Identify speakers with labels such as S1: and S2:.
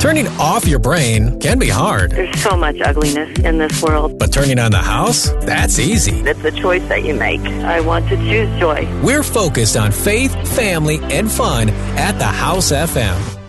S1: Turning off your brain can be hard,
S2: There's so much ugliness in this world.
S1: but turning on the house? That's easy.
S2: It's a choice that you make. I want to choose joy.
S1: We're focused on faith, family, and fun at the House FM.